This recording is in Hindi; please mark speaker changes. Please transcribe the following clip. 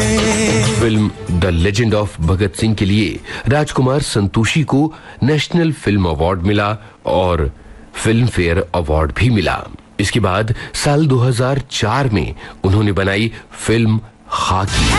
Speaker 1: Film the legend of Bhagat Singh के लिए राजकुमार संतोषी को नेशनल फिल्म अवार्ड मिला और फिल्म फेयर अवार्ड भी मिला। इसके बाद साल 2004 में उन्होंने बनाई फिल्म खाकी।